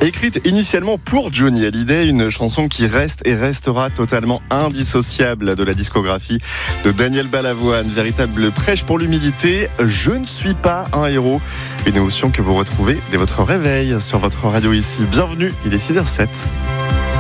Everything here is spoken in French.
Écrite initialement pour Johnny Hallyday, une chanson qui reste et restera totalement indissociable de la discographie de Daniel Balavoine. Véritable prêche pour l'humilité. Je ne suis pas un héros. Une émotion que vous retrouvez dès votre réveil sur votre radio ici. Bienvenue, il est 6h07.